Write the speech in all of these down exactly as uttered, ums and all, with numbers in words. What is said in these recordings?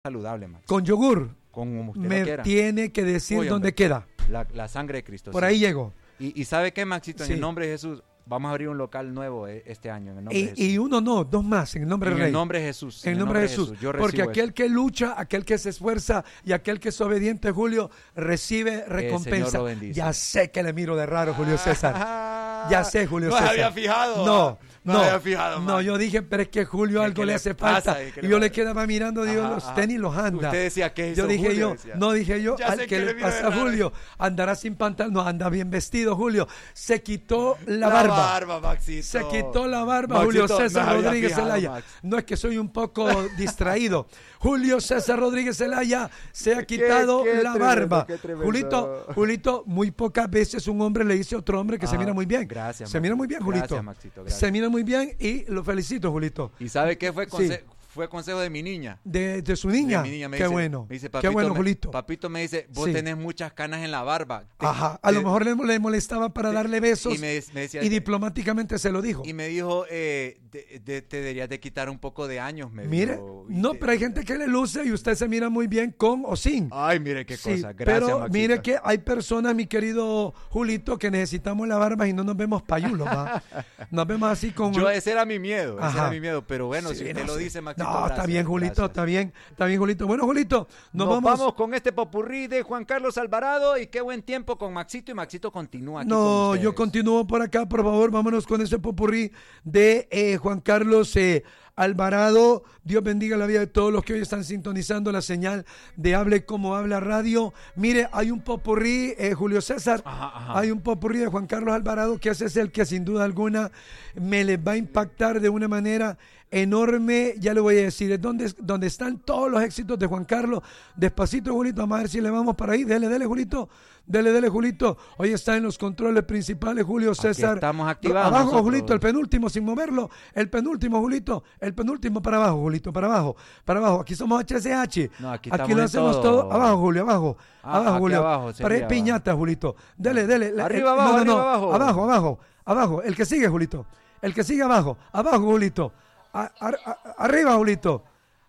saludable, Max. Con yogur. Como usted Me lo quiera. tiene que decir Uy, dónde hombre, queda. La, la sangre de Cristo. Por sí. ahí llego. Y, y ¿sabe qué, Maxito? En Sí. el nombre de Jesús, vamos a abrir un local nuevo eh, este año. En el nombre de Y, Jesús. y uno no, dos más, en el nombre en del Rey. el nombre de Jesús. En el nombre de Jesús. Yo Porque recibo aquel eso. que lucha, aquel que se esfuerza y aquel que es obediente, Julio, recibe recompensa. lo bendice. Ya sé que le miro de raro, Julio César. Ya sé, Julio no César. No se había fijado. No, no. no. se había fijado, no, man. yo dije, pero es que Julio ¿Qué- algo qué le le hace pasa? falta. ¿Y qué Y le yo pasa? le quedaba mirando, digo, Ajá, los ajá. tenis los anda. Usted decía, ¿qué es Yo eso, dije Julio? yo, Decía. no dije yo, Ya al sé que que le le miro de pasa a raro. Julio, andará sin pantalón, no, anda bien vestido, Julio. Se quitó la, La barba. barba, Maxito. Se quitó la barba, Maxito, Julio César me había Rodríguez fijado, Zelaya. Max. No es que soy un poco distraído. Julio César Rodríguez Zelaya se ha quitado qué la tremendo, barba. qué tremendo. Julito, Julito, muy pocas veces un hombre le dice a otro hombre que se Ah, mira muy bien. gracias, Se Maxito. mira muy bien, Julito. Gracias, Maxito, gracias. Se mira muy bien y lo felicito, Julito. ¿Y sabe qué fue, Sí. conse- fue consejo de mi niña? De, de su niña. De mi niña me Qué dice- bueno. me dice, Qué "Papito, bueno, me- Julito. Papito me dice, vos Sí. tenés muchas canas en la barba. Te- Ajá. A te- lo mejor le, le molestaba para darle besos y me, me decía, y diplomáticamente se lo dijo. y me dijo, eh, de- de- te deberías de quitar un poco de años. Me Mire, dijo, y no, te- pero hay gente que le luce y usted se mira muy bien con o sin. Ay, mire qué Sí, cosa. Gracias, pero Maxito. mire que hay personas, mi querido Julito, que necesitamos la barba y no nos vemos payulos, ¿va? Nos vemos así con... Yo, ese era mi miedo, ese Ajá. era mi miedo, pero bueno, Sí, si usted no lo sé. dice, Maxito, No, está gracias, bien, Julito, gracias. está bien, está bien, Julito. Bueno, Julito, nos, Nos vamos... vamos con este popurrí de Juan Carlos Alvarado y qué buen tiempo con Maxito y Maxito continúa aquí con No, ustedes. yo continúo por acá, por favor, vámonos con ese popurrí de eh, Juan Carlos eh, Alvarado. Dios bendiga la vida de todos los que hoy están sintonizando la señal de Hable Como Habla Radio. Mire, hay un popurrí, eh, Julio César, Ajá, ajá. hay un popurrí de Juan Carlos Alvarado que ese es el que sin duda alguna me les va a impactar de una manera enorme. Ya le voy a decir, es donde, donde están todos los éxitos de Juan Carlos. Despacito, Julito, vamos a ver si le vamos para ahí. Dele, dele, Julito. Dele, dele, Julito. Hoy está en los controles principales, Julio César. estamos activados Abajo, nosotros. Julito, el penúltimo sin moverlo. El penúltimo, Julito. El penúltimo para abajo, Julito, para abajo. Para abajo. Aquí somos H S H. No, aquí aquí estamos lo en hacemos todo. todo. Abajo, Julio, abajo. Ah, abajo, aquí Julio. abajo sería Para piñata, Julito. Dele, dele. La- Arriba, el- abajo, no, no, no. arriba, abajo. Abajo, abajo. Abajo. El que sigue, Julito. El que sigue abajo. Abajo, Julito. A- a- a- arriba, Julito.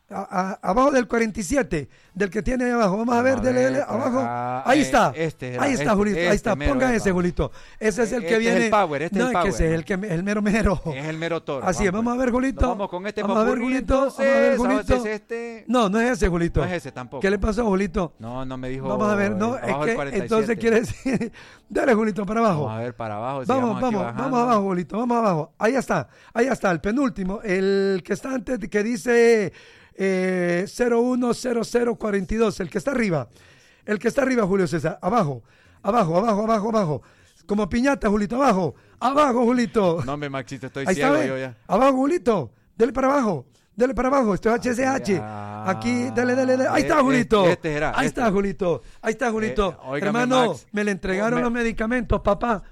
A- a- abajo del cuarenta y siete, del que tiene ahí abajo. Vamos a ver, A dele, ver, dele, pues, abajo. ah, Ahí eh, está. este era, ahí está, este, Julito. Ahí este está. mero Ponga era, ese, pa. Julito. Ese es el Este que es viene. el power, este es no, el que power. ese es el que el mero mero. Es el mero toro. Así es, vamos a ver, Julito. Nos vamos con este Vamos a ver, popurrí, Julito. Vamos a ver, entonces. Julito. ¿Sabes? Es este. No, no es ese, Julito. No es ese tampoco. ¿Qué le pasó, Julito? No, no me dijo. Vamos a ver, no, eh, es abajo del que cuarenta y siete. entonces quiere decir. Dale, Julito, para abajo. Vamos a ver para abajo. Vamos, sigamos aquí vamos, bajando. vamos abajo, Julito, vamos abajo. Ahí está, ahí está, el penúltimo, el que está antes, de- que dice eh, cero uno cero cero cuarenta y dos, el que está arriba. El que está arriba, Julio César, abajo, abajo, abajo, abajo, abajo. Como piñata, Julito, abajo, abajo, Julito. No, me Maxito, estoy Ahí está, ciego ¿ve? yo ya. Abajo, Julito, dele para abajo. Dele para abajo, esto es H S H. Ah, Aquí, dale, dale, dale. Ahí está, este- Julito. este era, Ahí este. está, Julito. Ahí está, Julito. Eh, óigame, Hermano, Max. me le entregaron Me- los medicamentos, papá.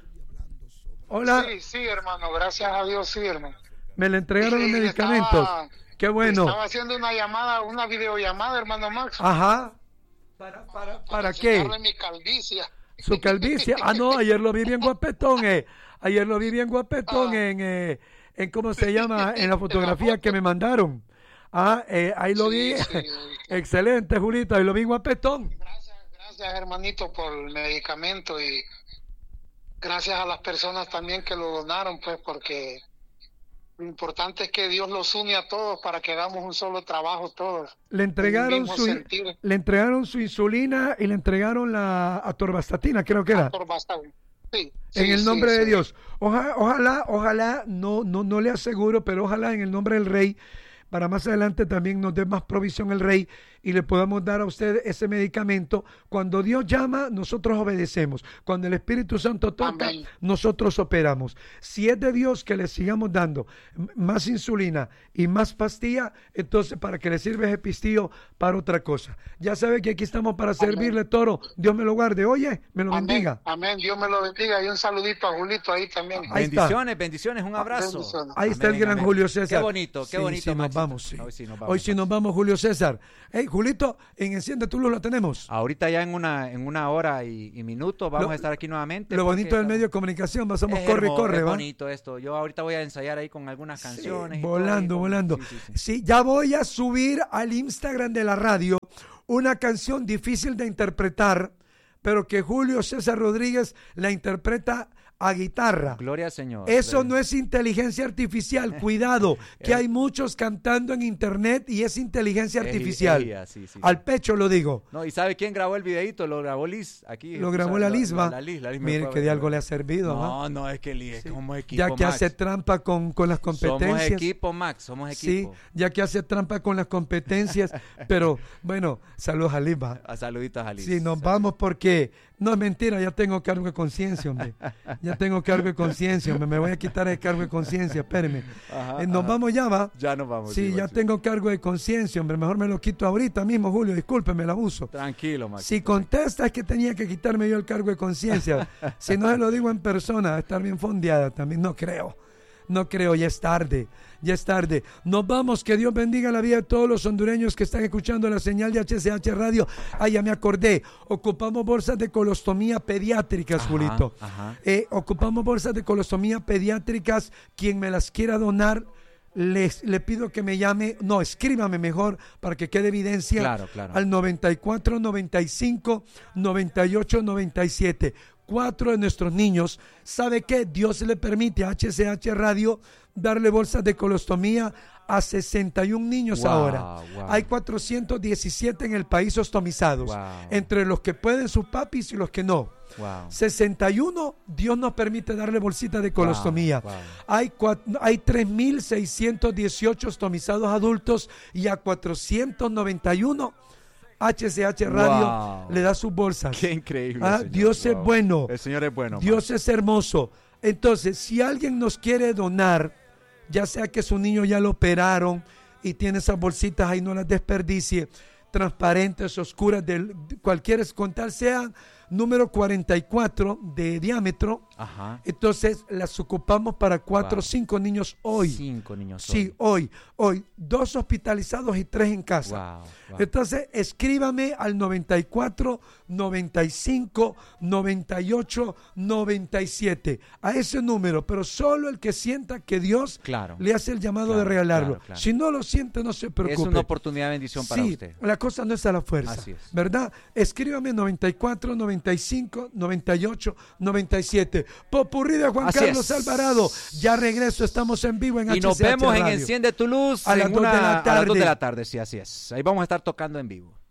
Hola. Sí, sí, hermano, gracias a Dios, sí, hermano. Me le entregaron Sí, los medicamentos. estaba- Qué bueno. Estaba haciendo una llamada, una videollamada, hermano Max. Ajá. ¿Para, para, para qué? enseñarle mi calvicie. Su calvicie. Ah, no, ayer lo vi bien guapetón. Eh. Ayer lo vi bien guapetón Ah. en, eh, en, ¿cómo se llama? En la fotografía que me mandaron. Ah, eh, ahí lo vi. Sí, sí. Excelente, Julito. Ahí lo vi guapetón. Gracias, gracias, hermanito, por el medicamento y gracias a las personas también que lo donaron, pues, porque lo importante es que Dios los une a todos para que hagamos un solo trabajo todos. Le entregaron mismo su, sentir. le entregaron su insulina y le entregaron la atorvastatina, creo que era. Por bastante. Sí, En sí, el sí, nombre de sí. Dios. Oja- ojalá, ojalá, no, no, no le aseguro, pero ojalá en el nombre del Rey, para más adelante también nos dé más provisión el Rey y le podamos dar a usted ese medicamento. Cuando Dios llama, nosotros obedecemos. Cuando el Espíritu Santo toca, Amén. nosotros operamos. Si es de Dios que le sigamos dando m- más insulina y más pastilla, entonces para que le sirva ese pistillo para otra cosa. Ya sabe que aquí estamos para servirle, Toro. Dios me lo guarde. Oye, me lo Amén, bendiga. amén, Dios me lo bendiga y un saludito a Julito ahí también. Ahí está. Bendiciones, bendiciones, un abrazo. Bendiciones. Ahí está Amén, el gran amén. Julio César. Qué bonito, qué Sí, bonito, sí, nos Maxito. vamos, sí. Hoy sí nos vamos. Hoy sí nos vamos, Julio César. Hey, Julito, en Enciende tu Luz lo tenemos. Ahorita ya en una en una hora y, y minutos vamos Lo- a estar aquí nuevamente. Lo porque bonito del estamos- medio de comunicación, pasamos es corre, hermo- corre, es ¿va? bonito esto. Yo ahorita voy a ensayar ahí con algunas canciones. Sí, y todo ahí, volando, con- volando. sí, sí, sí. Sí, ya voy a subir al Instagram de la radio una canción difícil de interpretar, pero que Julio César Rodríguez la interpreta a guitarra. Gloria al Señor. Eso Gloria- no es inteligencia artificial, cuidado, que hay muchos cantando en internet y es inteligencia Es- artificial. es I A, sí, sí, sí. Al pecho lo digo. No, ¿y sabe quién grabó el videíto? Lo grabó Liz. Aquí. Lo tú grabó sabes, la Liz, va. La Liz, la Liz me Mire fue a que de ver. algo le ha servido, ¿va? No, no, es que Liz es como equipo, Ya que Max. hace trampa con, con las competencias. Somos equipo, Max, somos Sí, equipo. ya que hace trampa con las competencias, pero bueno, saludos a Liz, va. A saluditos a Liz. Sí, nos Saludos. vamos porque, no es mentira, ya tengo cargo de conciencia, hombre. Ya tengo cargo de conciencia, hombre. Me voy a quitar el cargo de conciencia, espéreme. Ajá, Eh, nos ajá. vamos ya, va. Ya nos vamos. Sí, ya Maxito. tengo cargo de conciencia, hombre. Mejor me lo quito ahorita mismo, Julio. Discúlpeme el abuso. Tranquilo, Max. Si contesta es que tenía que quitarme yo el cargo de conciencia. Si no se lo digo en persona, va a estar bien fondeada también. No creo. No creo, ya es tarde, ya es tarde. Nos vamos, que Dios bendiga la vida de todos los hondureños que están escuchando la señal de H C H Radio. Ah, ya me acordé, ocupamos bolsas de colostomía pediátricas, Ajá, Julito. ajá. Eh, ocupamos bolsas de colostomía pediátricas. Quien me las quiera donar, les, le pido que me llame, no, escríbame mejor para que quede evidencia. Claro, claro. Al noventa y cuatro, noventa y cinco, noventa y ocho, noventa y siete. Cuatro de nuestros niños, ¿sabe qué? Dios le permite a H C H Radio darle bolsas de colostomía a sesenta y un niños Wow, ahora. wow. Hay cuatrocientos diecisiete en el país ostomizados, Wow. entre los que pueden sus papis y los que no. Wow. sesenta y uno, Dios nos permite darle bolsitas de colostomía. Wow, wow. Hay, cua- hay tres mil seiscientos dieciocho ostomizados adultos y a cuatrocientos noventa y uno H C H Radio Wow. le da sus bolsas. Qué increíble. Ah, Señor. Dios es Wow. bueno. El Señor es bueno. Dios es hermoso. Entonces, si alguien nos quiere donar, ya sea que su niño ya lo operaron y tiene esas bolsitas ahí, no las desperdicie, transparentes, oscuras, de cualquier, con tal sean número cuarenta y cuatro de diámetro. Ajá. Entonces las ocupamos para cuatro o Wow. cinco niños hoy. Cinco niños. Sí, hoy, hoy. Dos hospitalizados y tres en casa. Wow, wow. Entonces, escríbame al noventa y cuatro, noventa y cinco, noventa y ocho, noventa y siete. A ese número, pero solo el que sienta que Dios Claro. le hace el llamado Claro, de regalarlo. claro, claro. Si no lo siente, no se preocupe. Es una oportunidad de bendición para Sí, usted. la cosa no es a la fuerza, Así es. ¿verdad? Escríbame noventa y cuatro, noventa y cinco, noventa y ocho, noventa y siete. Popurrí de Juan Así Carlos es. Alvarado. Ya regreso, estamos en vivo en Y nos H C H vemos en Radio. Enciende tu Luz A las en dos de una- la a las dos de tarde. la tarde, sí, así es. Ahí vamos a estar tocando en vivo.